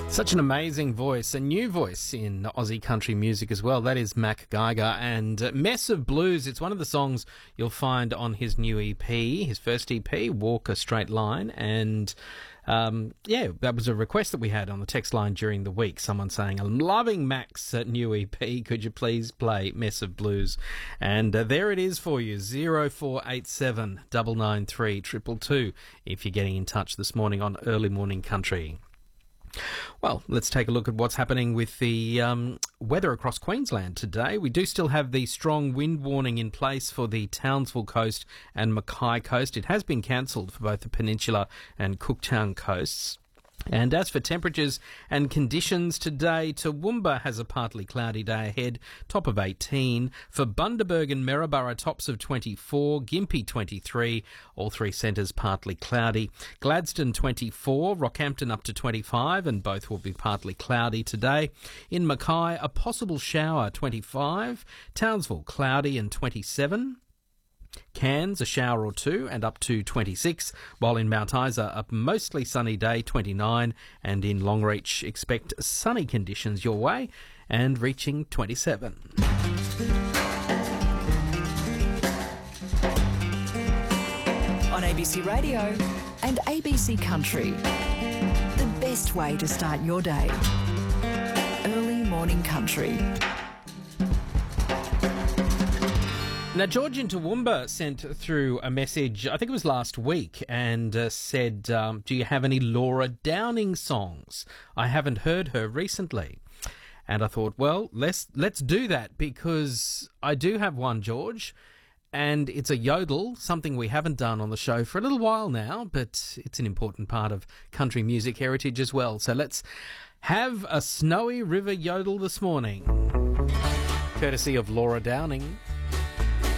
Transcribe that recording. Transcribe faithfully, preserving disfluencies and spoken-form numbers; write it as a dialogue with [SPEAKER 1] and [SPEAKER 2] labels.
[SPEAKER 1] Such an amazing voice, a new voice in Aussie country music as well. That is Mac Geiger and uh, Mess of Blues. It's one of the songs you'll find on his new E P, his first E P, Walk a Straight Line. And um, yeah, that was a request that we had on the text line during the week. Someone saying, I'm loving Mac's uh, new E P. Could you please play Mess of Blues? And uh, there it is for you, zero four eight seven nine nine three two two two if you're getting in touch this morning on Early Morning Country. Well, let's take a look at what's happening with the um, weather across Queensland today. We do still have the strong wind warning in place for the Townsville coast and Mackay coast. It has been cancelled for both the Peninsula and Cooktown coasts. And as for temperatures and conditions today, Toowoomba has a partly cloudy day ahead, top of eighteen. For Bundaberg and Maryborough, tops of twenty-four. Gympie, twenty-three. All three centres partly cloudy. Gladstone, twenty-four. Rockhampton up to twenty-five, and both will be partly cloudy today. In Mackay, a possible shower, twenty-five. Townsville, cloudy and twenty-seven. Cairns, a shower or two and up to twenty-six, while in Mount Isa, a mostly sunny day, twenty-nine, and in Longreach, expect sunny conditions your way and reaching twenty-seven.
[SPEAKER 2] On A B C Radio and A B C Country, the best way to start your day. Early Morning Country.
[SPEAKER 1] Now, George in Toowoomba sent through a message, I think it was last week, and uh, said, um, do you have any Laura Downing songs? I haven't heard her recently. And I thought, well, let's let's do that, because I do have one, George, and it's a yodel, something we haven't done on the show for a little while now, but it's an important part of country music heritage as well. So let's have a Snowy River yodel this morning, courtesy of Laura Downing.